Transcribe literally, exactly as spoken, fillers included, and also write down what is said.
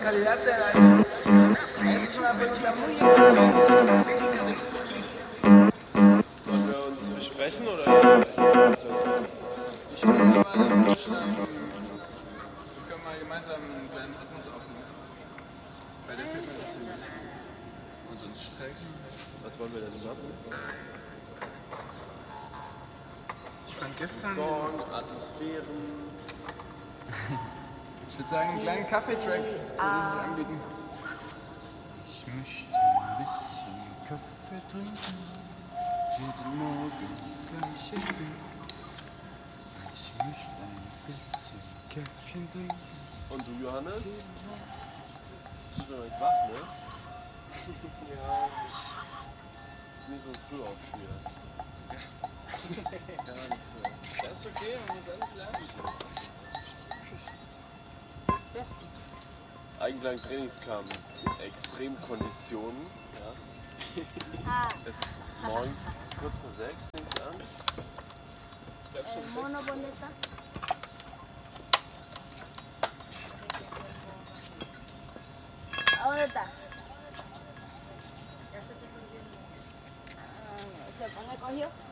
calidad del aire. Esa es una pregunta muy importante. Wollen wir uns besprechen oder? Ich würde mal vorschlagen, wir können mal gemeinsam einen kleinen Rhythmus aufnehmen. Bei der fehlt mir das ein bisschen. Und uns strecken. Was wollen wir denn machen? Ich fand gestern. Song, Atmosphären. Ich würde sagen, einen kleinen Kaffeetrack würde sich anbieten. Ich möchte ein bisschen Kaffee trinken, jeden Morgen das gleiche Spiel. Ich möchte ein bisschen Käffchen trinken. Und du, Johannes? Du bist noch nicht wach, ne? Ja, ich ist nicht so ein Frühaufsteher. Gar nicht so. Das ist okay, man muss alles lernen. Eigenklang Trainingskampf, Extremkonditionen. Ja. Es ist morgens kurz vor sechs, nehme ich an. Ich glaube schon Mono bonita. ¿A dónde está? ¿Se pone cogió?